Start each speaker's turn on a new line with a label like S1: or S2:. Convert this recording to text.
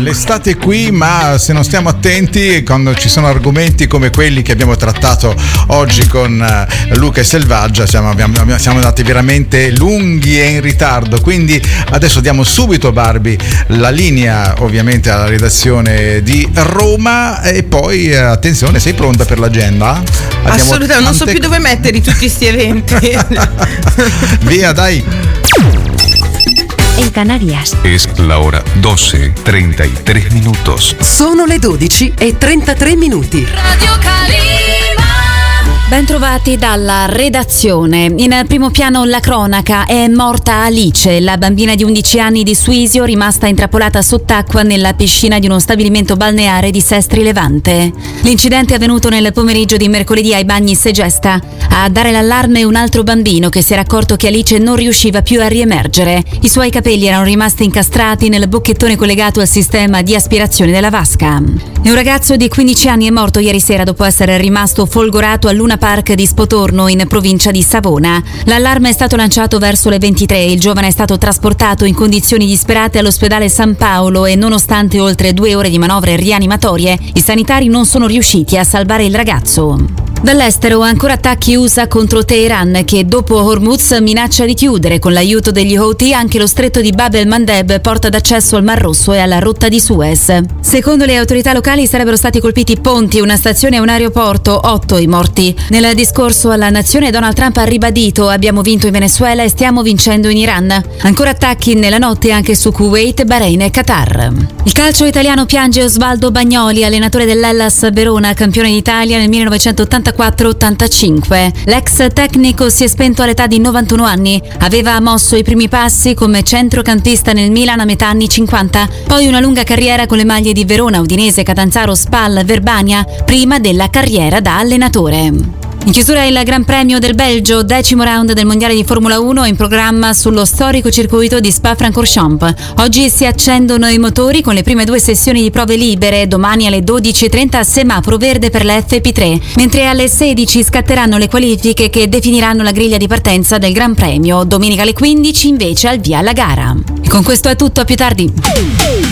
S1: l'estate è qui, ma se non stiamo attenti, quando ci sono argomenti come quelli che abbiamo trattato oggi con Luca e Selvaggia, siamo andati veramente lunghi e in ritardo. Quindi adesso diamo subito, Barbie, la linea ovviamente alla redazione di Roma e poi attenzione, sei pronta per l'agenda?
S2: Assolutamente, non so più dove mettere tutti sti eventi.
S1: Via, dai.
S3: En Canarias
S4: es la hora 12:33 minutos.
S5: Sono le 12:33.
S6: Radio Calima.
S3: Ben trovati dalla redazione. In primo piano la cronaca. È morta Alice, la bambina di 11 anni di Suisio, rimasta intrappolata sott'acqua nella piscina di uno stabilimento balneare di Sestri Levante. L'incidente è avvenuto nel pomeriggio di mercoledì ai bagni Segesta. A dare l'allarme un altro bambino che si era accorto che Alice non riusciva più a riemergere. I suoi capelli erano rimasti incastrati nel bocchettone collegato al sistema di aspirazione della vasca. E un ragazzo di 15 anni è morto ieri sera dopo essere rimasto folgorato al Luna Park di Spotorno, in provincia di Savona. L'allarme è stato lanciato verso le 23. Il giovane è stato trasportato in condizioni disperate all'ospedale San Paolo e nonostante oltre 2 ore di manovre rianimatorie, i sanitari non sono riusciti a salvare il ragazzo. Dall'estero ancora attacchi USA contro Teheran, che dopo Hormuz minaccia di chiudere. Con l'aiuto degli Houthi anche lo stretto di Bab el-Mandeb, porta d'accesso al Mar Rosso e alla rotta di Suez. Secondo le autorità locali sarebbero stati colpiti ponti, una stazione e un aeroporto, 8 i morti. Nel discorso alla nazione Donald Trump ha ribadito: abbiamo vinto in Venezuela e stiamo vincendo in Iran. Ancora attacchi nella notte anche su Kuwait, Bahrain e Qatar. Il calcio italiano piange Osvaldo Bagnoli, allenatore dell'Hellas Verona, campione d'Italia nel 1984-85. L'ex tecnico si è spento all'età di 91 anni. Aveva mosso i primi passi come centrocampista nel Milan a metà anni 50, poi una lunga carriera con le maglie di Verona, Udinese, Catanzaro, Spal, Verbania, prima della carriera da allenatore. In chiusura il Gran Premio del Belgio, 10° round del Mondiale di Formula 1 in programma sullo storico circuito di Spa-Francorchamps. Oggi si accendono i motori con le prime 2 sessioni di prove libere, domani alle 12:30 semaforo verde per la FP3, mentre alle 16 scatteranno le qualifiche che definiranno la griglia di partenza del Gran Premio. Domenica alle 15 invece al via alla gara. E con questo è tutto, a più tardi.